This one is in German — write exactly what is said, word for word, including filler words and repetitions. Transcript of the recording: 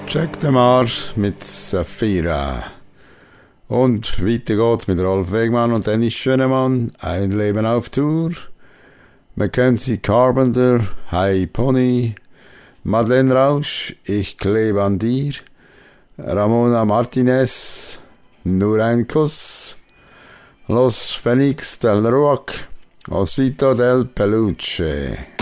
Jack DeMar mit Safira. Und weiter geht's mit Rolf Wegmann und Dennis Schönemann. Ein Leben auf Tour. Mackenzie Carpenter, Hi Pony. Madeleine Rausch, Ich klebe an dir. Ramona Martinez, Nur ein Kuss. Los Phoenix del Rock, Osito del Peluche.